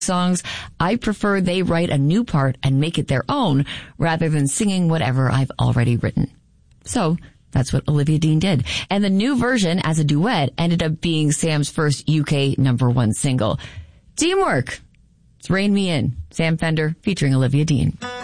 songs, I prefer they write a new part and make it their own rather than singing whatever I've already written. So that's what Olivia Dean did. And the new version as a duet ended up being Sam's first UK #1 single. Teamwork. It's Rein Me In. Sam Fender featuring Olivia Dean.